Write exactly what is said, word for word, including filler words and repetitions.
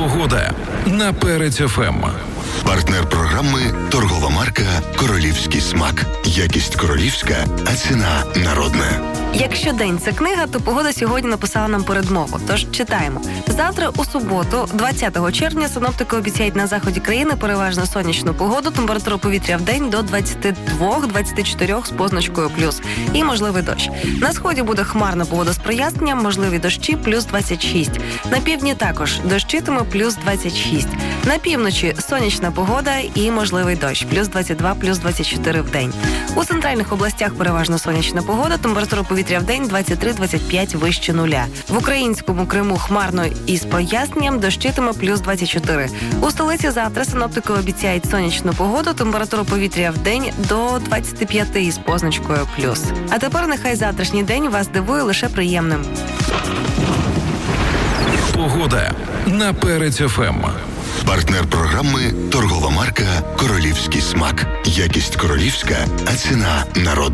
Погода на Перець еф ем. Партнер програми – торгова марка «Королівський смак». Якість королівська, а ціна народна. Якщо день – це книга, то погода сьогодні написала нам передмову. Тож читаємо. Завтра у суботу, двадцятого червня, синоптики обіцяють на заході країни переважно сонячну погоду, температуру повітря в день до двадцяти двох - двадцяти чотирьох з позначкою плюс. І можливий дощ. На сході буде хмарна погода з проясненням, можливі дощі плюс двадцять шість. На півдні також дощитиме плюс двадцять шість. На півночі сонячна погода і можливий дощ плюс двадцять два - плюс двадцять чотири в день. У центральних областях переважно сонячна погода, температура повітря в день двадцять три - двадцять п'ять вище нуля. В українському Криму хмарно і з проясненням, дощитиме плюс двадцять чотири. У столиці завтра синоптики обіцяють сонячну погоду, температуру повітря в день до двадцяти п'яти з позначкою плюс. А тепер нехай завтрашній день вас дивує лише приємним. Погода на Перець еф ем. Партнер програми – торгова марка «Королівський смак». Якість королівська, а ціна народна.